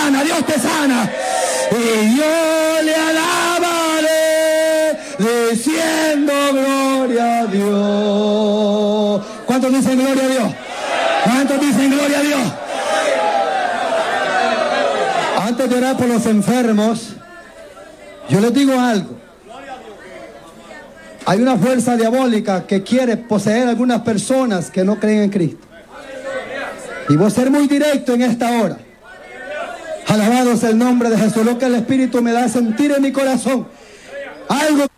sana, Dios te sana. Y yo le alabaré diciendo gloria a Dios. ¿Cuántos dicen gloria a Dios? ¿Cuántos dicen gloria a Dios? Antes de orar por los enfermos, yo les digo algo. Hay una fuerza diabólica que quiere poseer a algunas personas que no creen en Cristo. Y voy a ser muy directo en esta hora. Alabado sea el nombre de Jesús. Lo que el Espíritu me da a sentir en mi corazón. Algo